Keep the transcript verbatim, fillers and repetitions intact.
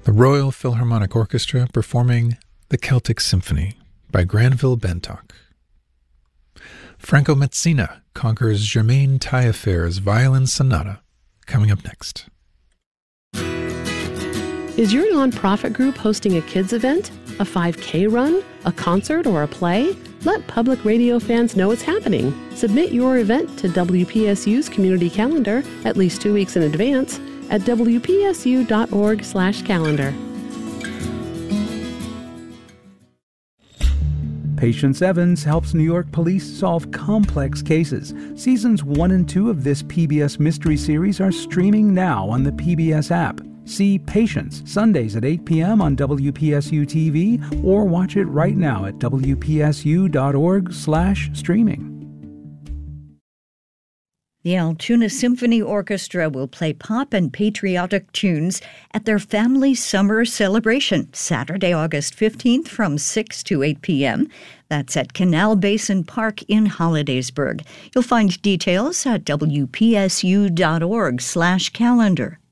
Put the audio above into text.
The Royal Philharmonic Orchestra performing The Celtic Symphony by Granville Bentock. Franco Mezzina conquers Germaine Taillefer's Violin Sonata, coming up next. Is your nonprofit group hosting a kids event, a five K run, a concert, or a play? Let public radio fans know it's happening. Submit your event to W P S U's community calendar at least two weeks in advance at W P S U dot org slash calendar. Patience Evans helps New York police solve complex cases. Seasons one and two of this P B S Mystery Series are streaming now on the P B S app. See Patience Sundays at eight p.m. on W P S U T V or watch it right now at W P S U dot org slash streaming. The Altoona Symphony Orchestra will play pop and patriotic tunes at their family summer celebration, Saturday, August fifteenth from six to eight p.m. That's at Canal Basin Park in Hollidaysburg. You'll find details at W P S U dot org slash calendar.